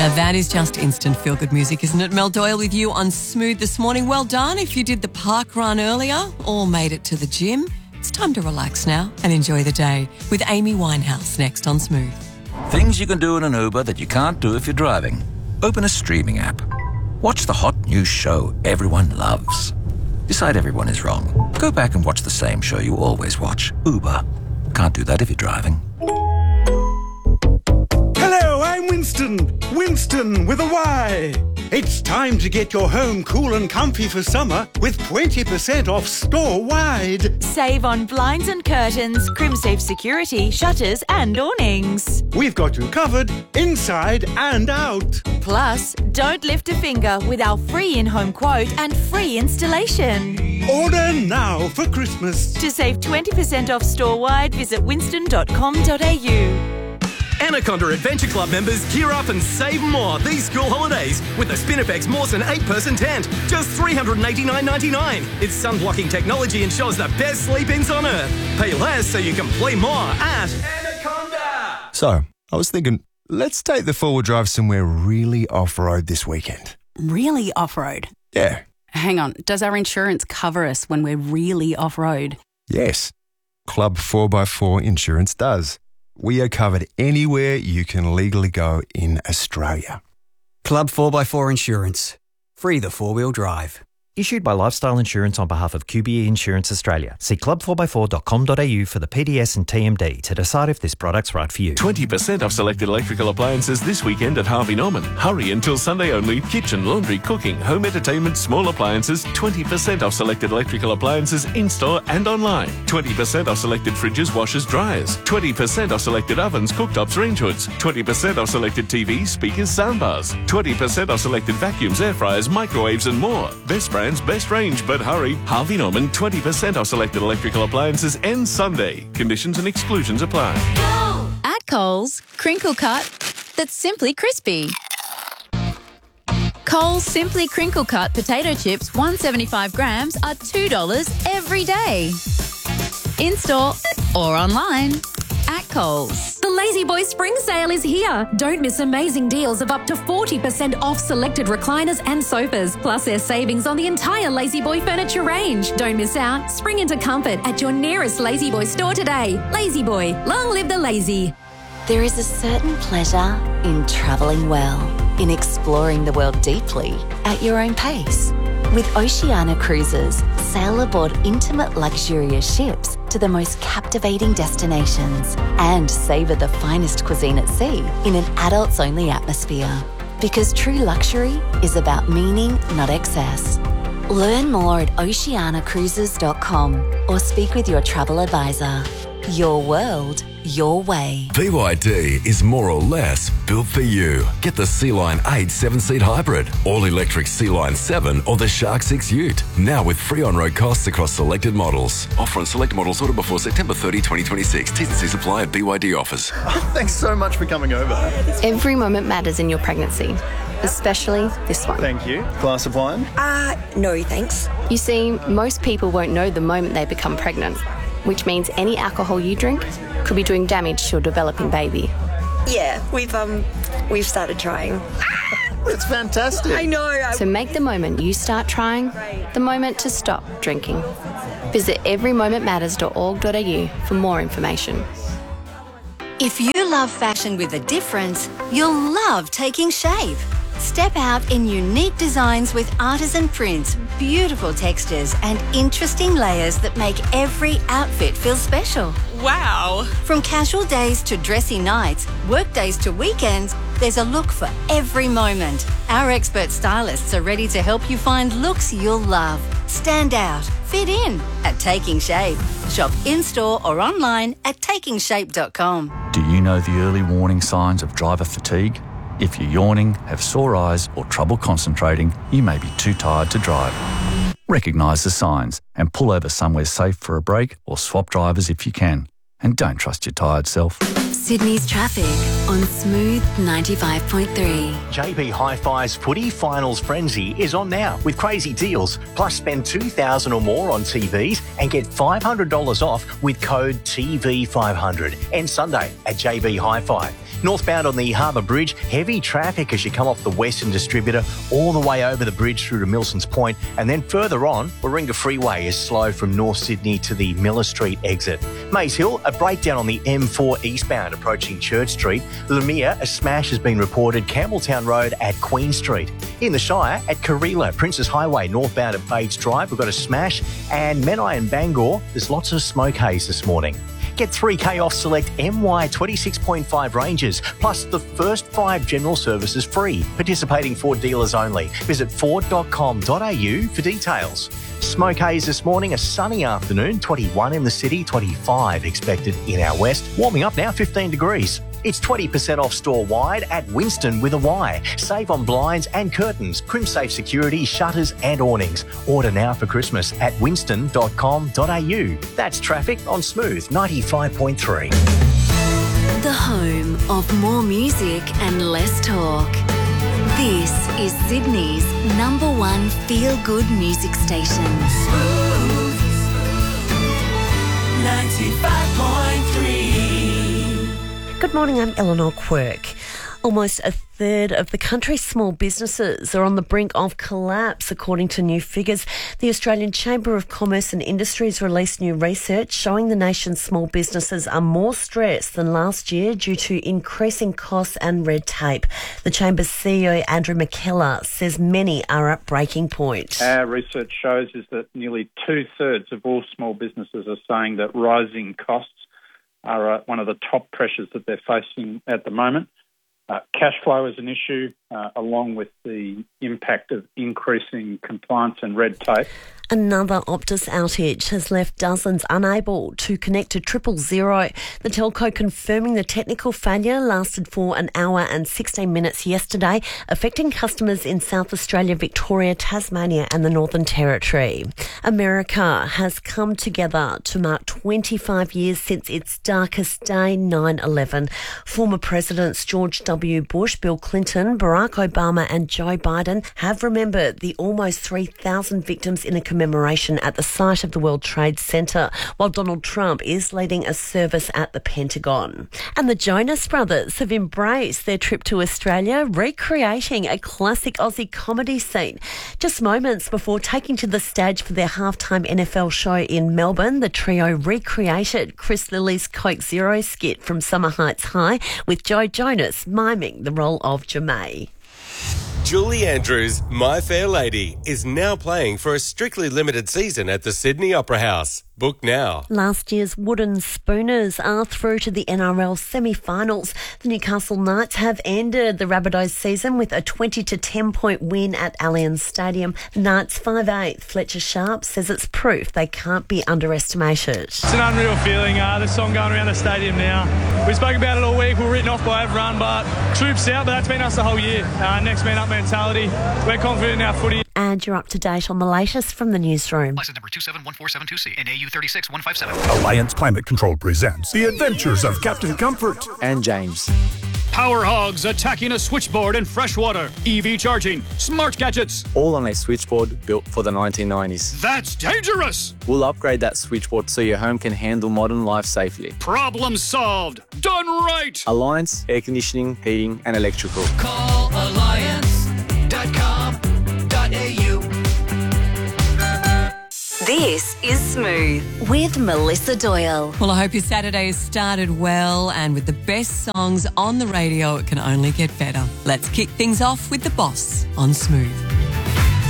Now that is just instant feel-good music, isn't it? Mel Doyle with you on Smooth this morning. Well done if you did the park run earlier or made it to the gym. It's time to relax now and enjoy the day with Amy Winehouse next on Smooth. Things you can do in an Uber that you can't do if you're driving. Open a streaming app. Watch the hot new show everyone loves. Decide everyone is wrong. Go back and watch the same show you always watch. Uber. Can't do that if you're driving. Hello, I'm Winston. Winston with a Y. It's time to get your home cool and comfy for summer with 20% off store-wide. Save on blinds and curtains, Crimsafe security, shutters and awnings. We've got you covered inside and out. Plus, don't lift a finger with our free in-home quote and free installation. Order now for Christmas. To save 20% off store-wide, visit winston.com.au. Anaconda Adventure Club members gear up and save more these school holidays with the Spinifex Mawson 8-person tent. Just $389.99. It's sun-blocking technology ensures the best sleep-ins on Earth. Pay less so you can play more at Anaconda. So, I was thinking, let's take the four-wheel drive somewhere really off-road this weekend. Really off-road? Yeah. Hang on, does our insurance cover us when we're really off-road? Yes. Club 4x4 Insurance does. We are covered anywhere you can legally go in Australia. Club 4x4 Insurance. Free the four-wheel drive. Issued by Lifestyle Insurance on behalf of QBE Insurance Australia. See club4x4.com.au for the PDS and TMD to decide if this product's right for you. 20% off selected electrical appliances this weekend at Harvey Norman. Hurry until Sunday only. Kitchen, laundry, cooking, home entertainment, small appliances. 20% off selected electrical appliances in-store and online. 20% off selected fridges, washers, dryers. 20% off selected ovens, cooktops, range hoods. 20% off selected TVs, speakers, soundbars. 20% off selected vacuums, air fryers, microwaves and more. Best brands, best range, but hurry. Harvey Norman, 20% off selected electrical appliances ends Sunday. Conditions and exclusions apply. At Coles, crinkle cut that's simply crispy. Coles Simply Crinkle Cut potato chips, 175 grams, are $2 every day. In-store or online at Coles. The Lazy Boy Spring Sale is here. Don't miss amazing deals of up to 40% off selected recliners and sofas. Plus, there's savings on the entire Lazy Boy furniture range. Don't miss out. Spring into comfort at your nearest Lazy Boy store today. Lazy Boy, long live the lazy. There is a certain pleasure in travelling well, in exploring the world deeply at your own pace. With Oceania Cruises, sail aboard intimate luxurious ships to the most captivating destinations and savour the finest cuisine at sea in an adults-only atmosphere. Because true luxury is about meaning, not excess. Learn more at oceanacruises.com or speak with your travel advisor. Your world, your way. BYD is more or less built for you. Get the Sea-Line 8 7-seat hybrid, all-electric Sea-Line 7 or the Shark 6 Ute. Now with free on-road costs across selected models. Offer on select models ordered before September 30, 2026. T's and C's apply at BYD offers. Thanks so much for coming over. Every moment matters in your pregnancy, especially this one. Thank you. Glass of wine? No thanks. You see, most people won't know the moment they become pregnant, which means any alcohol you drink could be doing damage to your developing baby. Yeah, we've started trying. It's fantastic. I know. So make the moment you start trying the moment to stop drinking. Visit everymomentmatters.org.au for more information. If you love fashion with a difference, you'll love Taking Shape. Step out in unique designs with artisan prints, beautiful textures and interesting layers that make every outfit feel special. Wow! From casual days to dressy nights, work days to weekends, there's a look for every moment. Our expert stylists are ready to help you find looks you'll love. Stand out, fit in at Taking Shape. Shop in-store or online at takingshape.com. Do you know the early warning signs of driver fatigue? If you're yawning, have sore eyes or trouble concentrating, you may be too tired to drive. Recognise the signs and pull over somewhere safe for a break or swap drivers if you can. And don't trust your tired self. Sydney's traffic on Smooth 95.3. JB Hi-Fi's Footy Finals Frenzy is on now with crazy deals. Plus spend $2,000 or more on TVs and get $500 off with code TV500. And Sunday at JB Hi-Fi. Northbound on the Harbour Bridge, heavy traffic as you come off the Western Distributor all the way over the bridge through to Milson's Point, and then further on, Warringah Freeway is slow from North Sydney to the Miller Street exit. Maze Hill, a breakdown on the M4 eastbound approaching Church Street. Lemire, a smash has been reported Campbelltown Road at Queen Street. In the Shire, at Kareela, Princes Highway northbound at Bates Drive, we've got a smash, and Menai and Bangor, there's lots of smoke haze this morning. Get 3K off select MY 26.5 ranges, plus the first 5 general services free. Participating Ford dealers only. Visit ford.com.au for details. Smoke haze this morning, a sunny afternoon, 21 in the city, 25 expected in our west. Warming up now, 15 degrees. It's 20% off store-wide at Winston with a Y. Save on blinds and curtains, CrimSafe security, shutters and awnings. Order now for Christmas at winston.com.au. That's traffic on Smooth 95.3. The home of more music and less talk. This is Sydney's #1 feel-good music station. Smooth 95.3. Good morning, I'm Eleanor Quirk. Almost a third of the country's small businesses are on the brink of collapse, according to new figures. The Australian Chamber of Commerce and Industries released new research showing the nation's small businesses are more stressed than last year due to increasing costs and red tape. The Chamber's CEO, Andrew McKellar, says many are at breaking point. Our research shows is that nearly 2/3 of all small businesses are saying that rising costs are one of the top pressures that they're facing at the moment. Cash flow is an issue, along with the impact of increasing compliance and red tape. Another Optus outage has left dozens unable to connect to 000. The telco confirming the technical failure lasted for an hour and 16 minutes yesterday, affecting customers in South Australia, Victoria, Tasmania and the Northern Territory. America has come together to mark 25 years since its darkest day, 9/11. Former Presidents George W. Bush, Bill Clinton, Barack Obama and Joe Biden have remembered the almost 3,000 victims in a commemoration at the site of the World Trade Center, while Donald Trump is leading a service at the Pentagon. And the Jonas Brothers have embraced their trip to Australia, recreating a classic Aussie comedy scene. Just moments before taking to the stage for their halftime NFL show in Melbourne, the trio recreated Chris Lilly's Coke Zero skit from Summer Heights High, with Joe Jonas miming the role of Jemay. Julie Andrews' My Fair Lady is now playing for a strictly limited season at the Sydney Opera House. Book now. Last year's Wooden Spooners are through to the NRL semi-finals. The Newcastle Knights have ended the Rabbitohs season with a 20-10 point win at Allianz Stadium. The Knights 5'8" Fletcher Sharp says it's proof they can't be underestimated. It's an unreal feeling. The song going around the stadium now. We spoke about it all week. We're written off by everyone, but troops out, but that's been us the whole year. Next man up mentality. We're confident in our footy. And you're up to date on the latest from the newsroom. License number 271472C and AU 36157. Alliance Climate Control presents The Adventures of Captain Comfort and James. Power hogs attacking a switchboard in freshwater. EV charging. Smart gadgets. All on a switchboard built for the 1990s. That's dangerous! We'll upgrade that switchboard so your home can handle modern life safely. Problem solved. Done right! Alliance Air Conditioning, Heating and Electrical. Call alliance.com.au. This is Smooth with Melissa Doyle. Well, I hope your Saturday has started well, and with the best songs on the radio, it can only get better. Let's kick things off with The Boss on Smooth.